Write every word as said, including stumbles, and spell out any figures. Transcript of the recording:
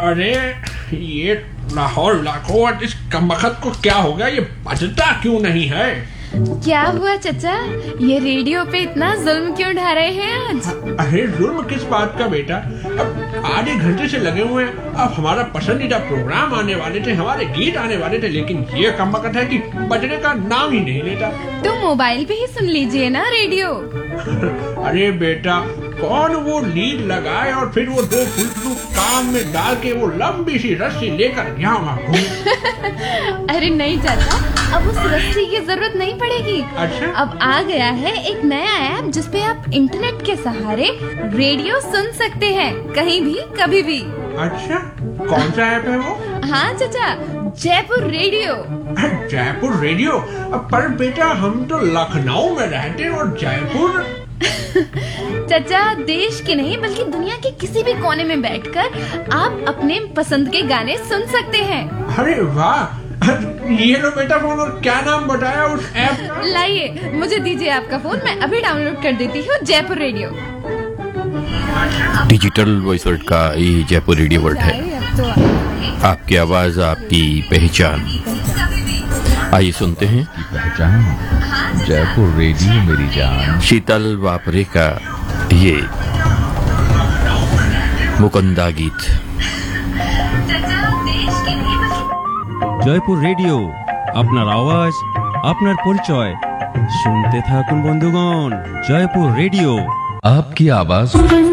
अरे ये लाहौर लाखों इस कमबख्त को क्या हो गया, ये बजता क्यों नहीं है? क्या हुआ चचा, ये रेडियो पे इतना जुल्म क्यों ढा रहे हैं आज? अरे जुल्म किस बात का बेटा, अब आधे घंटे से लगे हुए हैं। अब हमारा पसंदीदा प्रोग्राम आने वाले थे, हमारे गीत आने वाले थे, लेकिन ये कमबख्त है कि बजने का नाम ही नहीं लेता। तो मोबाइल पे ही सुन लीजिए ना रेडियो। अरे बेटा, कौन वो लीड लगाए और फिर वो दो फुलटू कान में डाल के वो लंबी सी रस्सी लेकर यहाँ वहाँ घूमे। अरे नहीं चाचा, अब उस रस्सी की जरूरत नहीं पड़ेगी। अच्छा? अब आ गया है एक नया ऐप जिसपे आप इंटरनेट के सहारे रेडियो सुन सकते हैं, कहीं भी कभी भी। अच्छा, कौन सा ऐप है वो? हाँ चाचा, जयपुर रेडियो। जयपुर रेडियो? पर बेटा हम तो लखनऊ में रहते हैं और जयपुर। चाचा, देश के नहीं बल्कि दुनिया के किसी भी कोने में बैठकर आप अपने पसंद के गाने सुन सकते हैं। अरे वाह, ये लो बेटा फोन। और क्या नाम बताया उस ऐप का? लाइए, मुझे दीजिए आपका फोन, मैं अभी डाउनलोड कर देती हूँ Jaipur radio. Digital voice world का ये जयपुर रेडियो वर्ल्ड है। तो आपकी आवाज, आपकी पहचान। आइए सुनते हैं पहचान जयपुर रेडियो मेरी जान। शीतल वापरे का ये मुकंदा गीत। জয়পুর রেডিও, আপনার আওয়াজ, আপনার পরিচয়। শুনতে থাকুন বন্ধুগণ, জয়পুর রেডিও, आपकी आवाज।